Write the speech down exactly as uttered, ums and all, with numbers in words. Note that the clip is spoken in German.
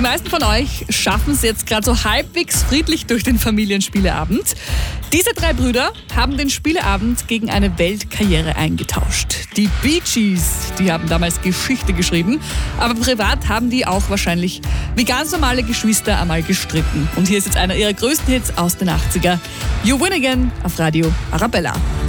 Die meisten von euch schaffen es jetzt gerade so halbwegs friedlich durch den Familienspieleabend. Diese drei Brüder haben den Spieleabend gegen eine Weltkarriere eingetauscht. Die Bee Gees, die haben damals Geschichte geschrieben, aber privat haben die auch wahrscheinlich wie ganz normale Geschwister einmal gestritten. Und hier ist jetzt einer ihrer größten Hits aus den achtziger. You Win Again auf Radio Arabella.